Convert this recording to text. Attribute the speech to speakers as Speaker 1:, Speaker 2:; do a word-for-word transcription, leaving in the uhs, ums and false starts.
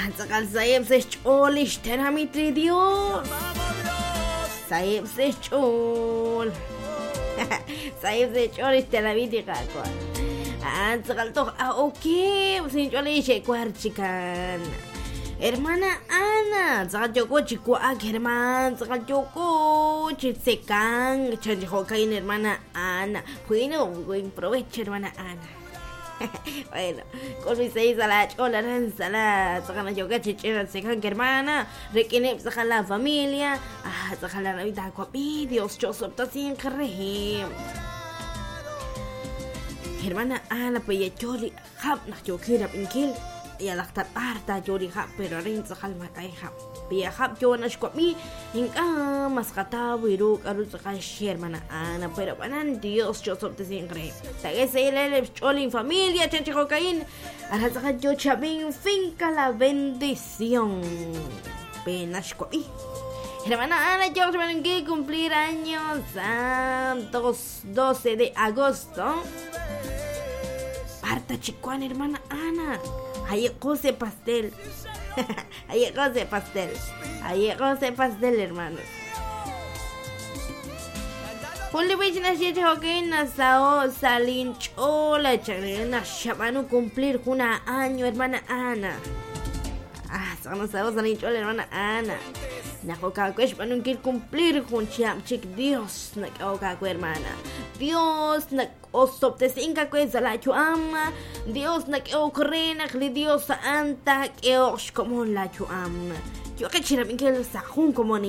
Speaker 1: Sakal sayep se cholish teramitri Dios. Sayep se chol. Sayep se cholish teramitri kakwa. Ah, sakal toh ah okay, sin cholish kwarchikan. Hermana Ana, sakal joko chikuak herman, sakal joko chisekang, chanjihokain hermana Ana. Bueno, buen provecho hermana Ana. Bueno, con mis seis a la chola, a la sacan yo que chichera, se can que hermana, requiere sacar la familia, ah, sacar la Navidad, guapi, Dios, yo sopta sin carrejim. Hermana Ana, pues ya choli, hap, na yo quiero pinkil, y a la tarta, choli hap, pero rin sacar matai hap. Pia hap yo na shkwapi, hinga mas kata wiru karu sacar hermana Ana, pero panan Dios, yo sopta sin carrejim. Tagay sa ilele, choli familia, chanchi cocaín, ahora sacar yo chabin, finca la bendición. Penas shkwapi. Hermana Ana, yo van a cumplir años santos, doce de agosto. Parta chicuan, hermana Ana. Ahí cose pastel. Ahí cose pastel. Ahí cose pastel, hermanos. Julio Vichina Chiche Joaquín Nasao Salin Chola Charena Shabanu cumplir una año, hermana Ana. Ah, Nasao Salin Chola, hermana Ana. Nakoka kwesh panun kir cumplir con chiam chic Dios nakoka kwe hermana. Dios nak osop te sinka kwe la chuama. Dios nak o correna li Dios anta que os como la chuama. Yo que chira minkel sa jun como ni